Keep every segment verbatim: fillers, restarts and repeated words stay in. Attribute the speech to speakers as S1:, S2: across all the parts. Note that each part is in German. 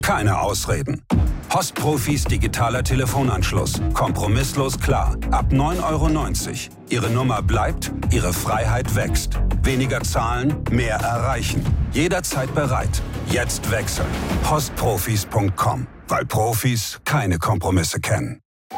S1: Keine Ausreden. Postprofis digitaler Telefonanschluss. Kompromisslos klar. Ab neun Euro neunzig. Ihre Nummer bleibt, Ihre Freiheit wächst. Weniger zahlen, mehr erreichen. Jederzeit bereit. Jetzt wechseln. Postprofis punkt com. Weil Profis keine Kompromisse kennen.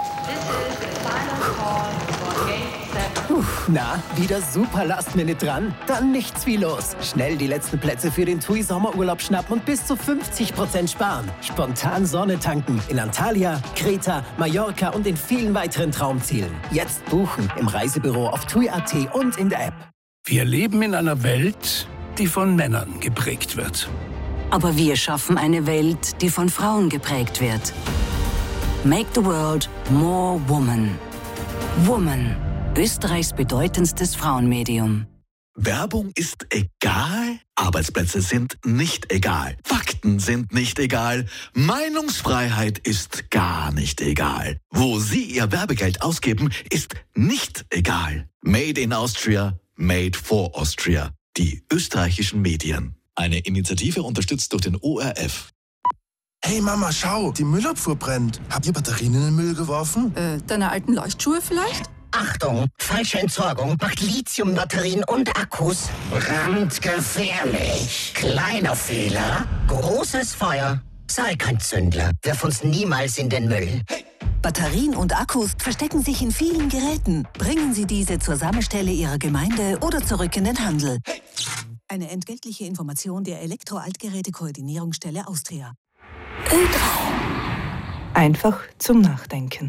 S2: Puh, na, wieder super Last-Minute dran? Dann nichts wie los. Schnell die letzten Plätze für den TUI Sommerurlaub schnappen und bis zu fünfzig Prozent sparen. Spontan Sonne tanken in Antalya, Kreta, Mallorca und in vielen weiteren Traumzielen. Jetzt buchen im Reisebüro auf tui punkt at und in der App.
S3: Wir leben in einer Welt, die von Männern geprägt wird.
S4: Aber wir schaffen eine Welt, die von Frauen geprägt wird. Make the world more woman. Woman. Österreichs bedeutendstes Frauenmedium.
S5: Werbung ist egal, Arbeitsplätze sind nicht egal, Fakten sind nicht egal, Meinungsfreiheit ist gar nicht egal. Wo Sie Ihr Werbegeld ausgeben, ist nicht egal. Made in Austria, made for Austria. Die österreichischen Medien. Eine Initiative unterstützt durch den O R F.
S6: Hey Mama, schau, die Müllabfuhr brennt. Habt ihr Batterien in den Müll geworfen?
S7: Äh, deine alten Leuchtschuhe vielleicht?
S8: Achtung, falsche Entsorgung macht Lithiumbatterien und Akkus brandgefährlich. Kleiner Fehler, großes Feuer. Sei kein Zündler, wirf uns niemals in den Müll. Hey.
S9: Batterien und Akkus verstecken sich in vielen Geräten. Bringen Sie diese zur Sammelstelle Ihrer Gemeinde oder zurück in den Handel.
S8: Hey.
S9: Eine entgeltliche Information der Elektro-Altgeräte-Koordinierungsstelle Austria.
S10: Ö drei. Einfach zum Nachdenken.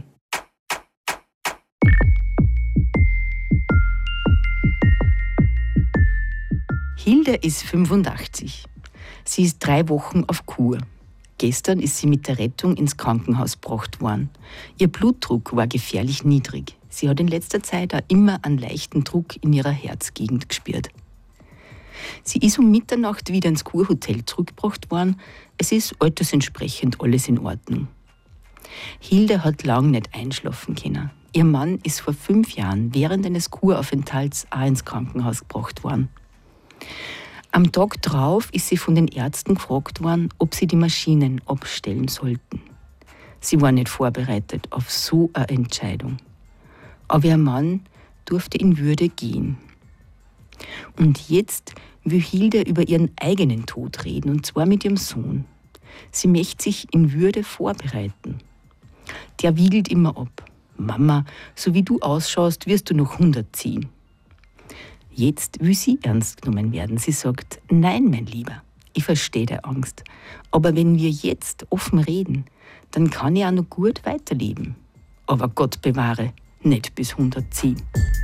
S11: Hilde ist fünfundachtzig. Sie ist drei Wochen auf Kur. Gestern ist sie mit der Rettung ins Krankenhaus gebracht worden. Ihr Blutdruck war gefährlich niedrig. Sie hat in letzter Zeit auch immer einen leichten Druck in ihrer Herzgegend gespürt. Sie ist um Mitternacht wieder ins Kurhotel zurückgebracht worden. Es ist altersentsprechend alles in Ordnung. Hilde hat lang nicht einschlafen können. Ihr Mann ist vor fünf Jahren während eines Kuraufenthalts auch ins Krankenhaus gebracht worden. Am Tag drauf ist sie von den Ärzten gefragt worden, ob sie die Maschinen abstellen sollten. Sie war nicht vorbereitet auf so eine Entscheidung. Aber ihr Mann durfte in Würde gehen. Und jetzt will Hilde über ihren eigenen Tod reden, und zwar mit ihrem Sohn. Sie möchte sich in Würde vorbereiten. Der wiegelt immer ab. Mama, so wie du ausschaust, wirst du noch hundert ziehen. Jetzt will sie ernst genommen werden. Sie sagt, nein, mein Lieber, ich verstehe deine Angst. Aber wenn wir jetzt offen reden, dann kann ich auch noch gut weiterleben. Aber Gott bewahre, nicht bis hundert ziehen.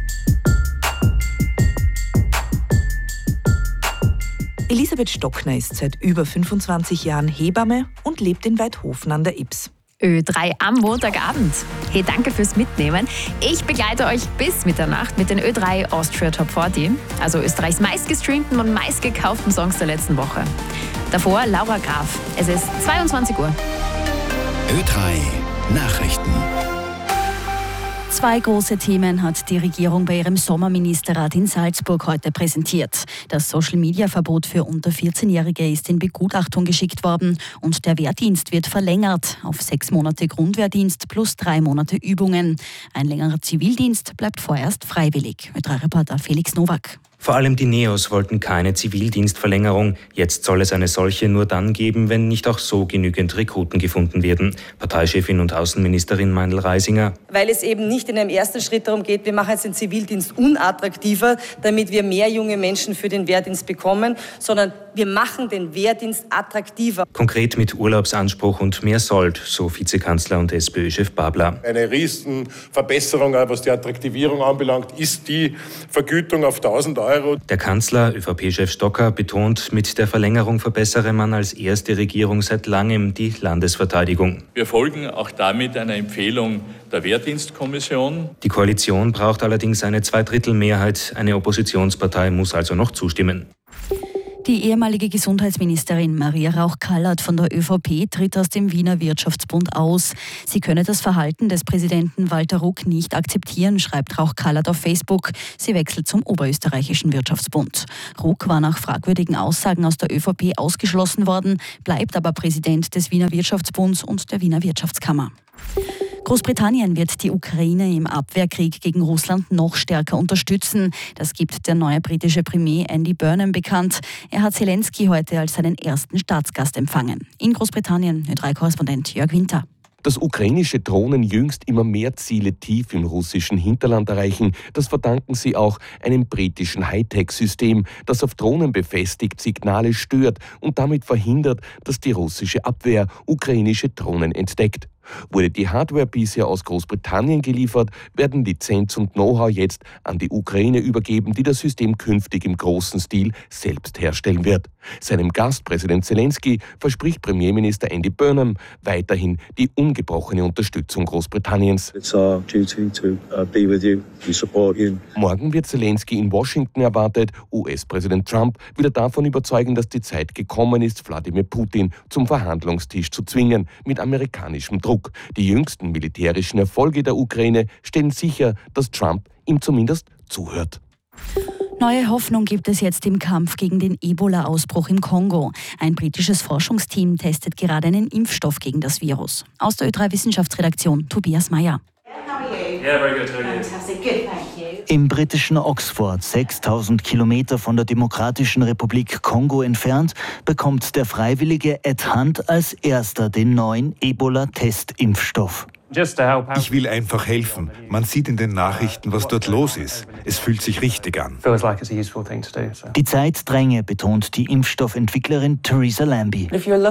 S10: Elisabeth Stockner ist seit über fünfundzwanzig Jahren Hebamme und lebt in Weidhofen an der Ybbs.
S12: Ö drei am Montagabend. Hey, danke fürs Mitnehmen. Ich begleite euch bis Mitternacht mit den Ö drei Austria Top vierzig, also Österreichs meistgestreamten und meistgekauften Songs der letzten Woche. Davor Laura Graf. Es ist zweiundzwanzig Uhr.
S5: Ö drei Nachrichten.
S13: Zwei große Themen hat die Regierung bei ihrem Sommerministerrat in Salzburg heute präsentiert. Das Social-Media-Verbot für unter vierzehnjährige ist in Begutachtung geschickt worden und der Wehrdienst wird verlängert auf sechs Monate Grundwehrdienst plus drei Monate Übungen. Ein längerer Zivildienst bleibt vorerst freiwillig. Ö drei Reporter Felix Nowak.
S14: Vor allem die Neos wollten keine Zivildienstverlängerung. Jetzt soll es eine solche nur dann geben, wenn nicht auch so genügend Rekruten gefunden werden. Parteichefin und Außenministerin Meindl-Reisinger.
S15: Weil es eben nicht in einem ersten Schritt darum geht, wir machen jetzt den Zivildienst unattraktiver, damit wir mehr junge Menschen für den Wehrdienst bekommen, sondern wir machen den Wehrdienst attraktiver.
S14: Konkret mit Urlaubsanspruch und mehr Sold, so Vizekanzler und SPÖ-Chef Babler.
S16: Eine Riesenverbesserung, was die Attraktivierung anbelangt, ist die Vergütung auf tausend Euro.
S14: Der Kanzler, ÖVP-Chef Stocker, betont, mit der Verlängerung verbessere man als erste Regierung seit langem die Landesverteidigung.
S17: Wir folgen auch damit einer Empfehlung der Wehrdienstkommission.
S14: Die Koalition braucht allerdings eine Zweidrittelmehrheit. Eine Oppositionspartei muss also noch zustimmen.
S13: Die ehemalige Gesundheitsministerin Maria Rauch-Kallert von der ÖVP tritt aus dem Wiener Wirtschaftsbund aus. Sie könne das Verhalten des Präsidenten Walter Ruck nicht akzeptieren, schreibt Rauch-Kallert auf Facebook. Sie wechselt zum Oberösterreichischen Wirtschaftsbund. Ruck war nach fragwürdigen Aussagen aus der ÖVP ausgeschlossen worden, bleibt aber Präsident des Wiener Wirtschaftsbunds und der Wiener Wirtschaftskammer. Großbritannien wird die Ukraine im Abwehrkrieg gegen Russland noch stärker unterstützen. Das gibt der neue britische Premier Andy Burnham bekannt. Er hat Zelensky heute als seinen ersten Staatsgast empfangen. In Großbritannien, Ö drei Korrespondent Jörg Winter.
S18: Dass ukrainische Drohnen jüngst immer mehr Ziele tief im russischen Hinterland erreichen, das verdanken sie auch einem britischen Hightech-System, das auf Drohnen befestigt Signale stört und damit verhindert, dass die russische Abwehr ukrainische Drohnen entdeckt. Wurde die Hardware bisher aus Großbritannien geliefert, werden Lizenz und Know-how jetzt an die Ukraine übergeben, die das System künftig im großen Stil selbst herstellen wird. Seinem Gast, Präsident Zelensky, verspricht Premierminister Andy Burnham weiterhin die ungebrochene Unterstützung Großbritanniens.
S19: It's our duty to uh, be with you. We support you.
S18: Morgen wird Zelensky in Washington erwartet. U S-Präsident Trump will er davon überzeugen, dass die Zeit gekommen ist, Wladimir Putin zum Verhandlungstisch zu zwingen, mit amerikanischem Druck. Die jüngsten militärischen Erfolge der Ukraine stellen sicher, dass Trump ihm zumindest zuhört.
S13: Neue Hoffnung gibt es jetzt im Kampf gegen den Ebola-Ausbruch im Kongo. Ein britisches Forschungsteam testet gerade einen Impfstoff gegen das Virus. Aus der Ö drei Wissenschaftsredaktion Tobias Meyer.
S20: Im britischen Oxford, sechstausend Kilometer von der Demokratischen Republik Kongo entfernt, bekommt der Freiwillige Ed Hunt als erster den neuen Ebola-Testimpfstoff.
S21: Ich will einfach helfen. Man sieht in den Nachrichten, was dort los ist. Es fühlt sich richtig an.
S20: Die Zeit dränge, betont die Impfstoffentwicklerin Theresa Lambie.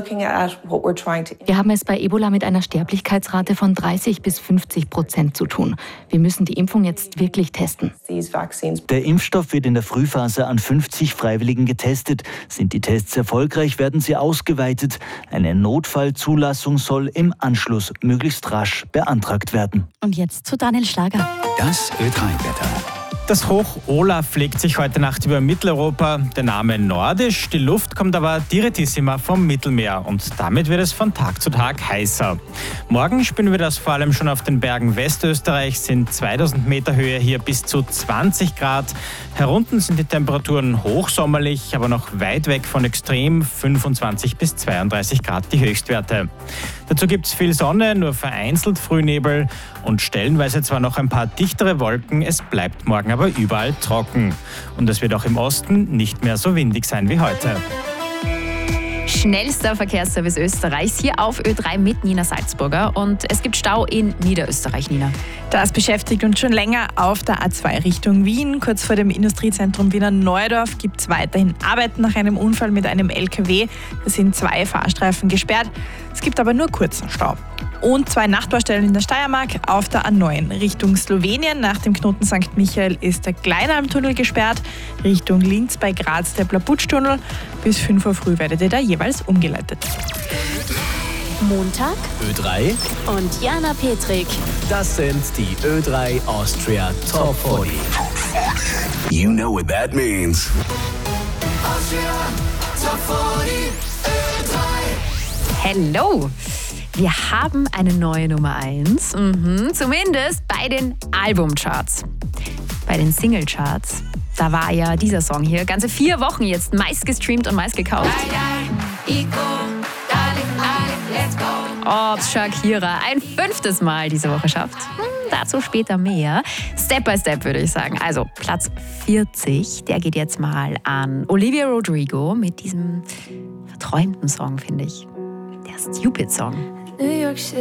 S22: Wir haben es bei Ebola mit einer Sterblichkeitsrate von dreißig bis fünfzig Prozent zu tun. Wir müssen die Impfung jetzt wirklich testen.
S20: Der Impfstoff wird in der Frühphase an fünfzig Freiwilligen getestet. Sind die Tests erfolgreich, werden sie ausgeweitet. Eine Notfallzulassung soll im Anschluss möglichst rasch beantragt werden.
S13: Und jetzt zu Daniel Schlager.
S23: Das Ö drei Wetter.
S24: Das Hoch Olaf legt sich heute Nacht über Mitteleuropa. Der Name nordisch, die Luft kommt aber direttissima vom Mittelmeer und damit wird es von Tag zu Tag heißer. Morgen spüren wir das vor allem schon auf den Bergen Westösterreichs, sind zweitausend Meter Höhe hier bis zu zwanzig Grad. Herunten sind die Temperaturen hochsommerlich, aber noch weit weg von extrem, fünfundzwanzig bis zweiunddreißig Grad die Höchstwerte. Dazu gibt es viel Sonne, nur vereinzelt Frühnebel und stellenweise zwar noch ein paar dichtere Wolken, es bleibt morgen aber überall trocken. Und es wird auch im Osten nicht mehr so windig sein wie heute.
S12: Schnellster Verkehrsservice Österreichs hier auf Ö drei mit Nina Salzburger. Und es gibt Stau in Niederösterreich, Nina.
S25: Das beschäftigt uns schon länger auf der A zwei Richtung Wien. Kurz vor dem Industriezentrum Wiener Neudorf gibt es weiterhin Arbeiten nach einem Unfall mit einem L K W. Da sind zwei Fahrstreifen gesperrt. Es gibt aber nur kurzen Stau. Und zwei Nachtbaustellen in der Steiermark auf der A neun. Richtung Slowenien nach dem Knoten Sankt Michael ist der Kleinalmtunnel gesperrt. Richtung Linz bei Graz der Plaputschtunnel. Bis fünf Uhr früh werdet ihr da jeweils umgeleitet.
S2: Montag
S23: Ö drei
S2: und Jana Petrik.
S23: Das sind die Ö drei Austria Top vierzig.
S1: You know what that means.
S2: Austria Top vierzig Ö drei.
S12: Hello! Wir haben eine neue Nummer eins, mhm, zumindest bei den Albumcharts. Bei den Singlecharts, da war ja dieser Song hier ganze vier Wochen jetzt meist gestreamt und meist gekauft. Ob Shakira ein fünftes Mal diese Woche schafft, hm, dazu später mehr. Step by Step würde ich sagen. Also Platz vierzig, der geht jetzt mal an Olivia Rodrigo mit diesem verträumten Song, finde ich. Der Stupid Song.
S26: New York City.